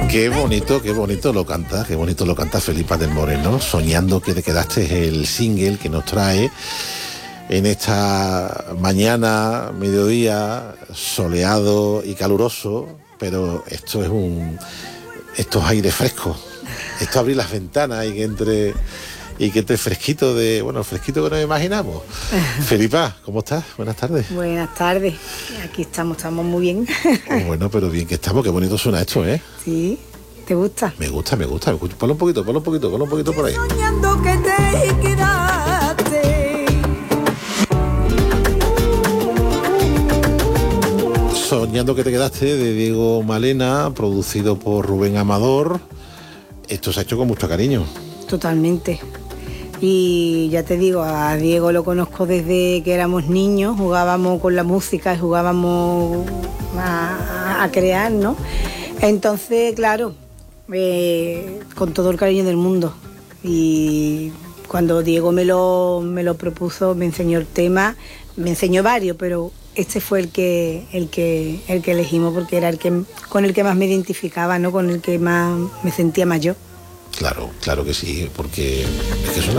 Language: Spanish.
Qué bonito lo canta Felipa del Moreno, Soñando que te quedaste, es el single que nos trae en esta mañana, mediodía, soleado y caluroso, pero esto es aire fresco, esto es abrir las ventanas y que entre fresquito fresquito que nos imaginamos. Felipa, ¿cómo estás? Buenas tardes. Buenas tardes, aquí estamos muy bien. Bueno, pero bien que estamos, qué bonito suena esto, ¿eh? Sí, ¿te gusta? Me gusta. Ponlo un poquito por ahí. Soñando que te quedaste. Soñando que te quedaste, de Diego Malena, producido por Rubén Amador. Esto se ha hecho con mucho cariño. Totalmente. Y ya te digo, a Diego lo conozco desde que éramos niños, jugábamos con la música y jugábamos a crear, ¿no? Entonces, claro, con todo el cariño del mundo. Y cuando Diego me lo propuso, me enseñó el tema, me enseñó varios, pero este fue el que elegimos porque era con el que más me identificaba, ¿no? Con el que más me sentía más yo. Claro que sí, porque es que